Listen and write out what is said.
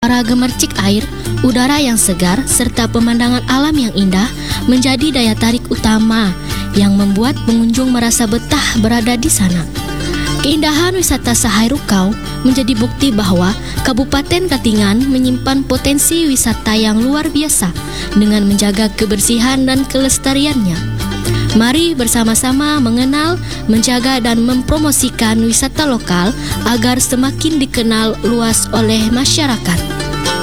Para gemercik air, udara yang segar, serta pemandangan alam yang indah menjadi daya tarik utama yang membuat pengunjung merasa betah berada di sana. Keindahan wisata Sahairukau menjadi bukti bahwa Kabupaten Katingan menyimpan potensi wisata yang luar biasa dengan menjaga kebersihan dan kelestariannya. Mari bersama-sama mengenal, menjaga dan mempromosikan wisata lokal agar semakin dikenal luas oleh masyarakat.